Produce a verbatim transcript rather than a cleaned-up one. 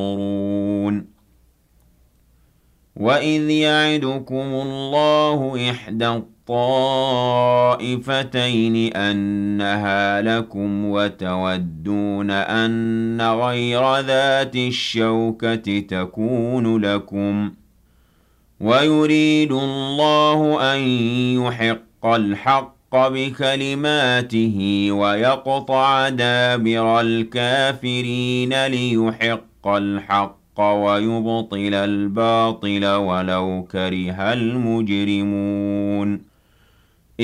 ينظرون وَإِذْ يَعِدُكُمُ اللَّهُ إِحْدَى الطَّائِفَتَيْنِ أَنَّهَا لَكُمْ وَتَوَدُّونَ أَنَّ غَيْرَ ذَاتِ الشَّوْكَةِ تَكُونُ لَكُمْ وَيُرِيدُ اللَّهُ أَن يُحِقَّ الْحَقَّ بِكَلِمَاتِهِ وَيَقْطَعَ دَابِرَ الْكَافِرِينَ لِيُحِقَّ الْحَقَّ وَيُبْطِلَ الْبَاطِلَ وَلَوْ كَرِهَ الْمُجْرِمُونَ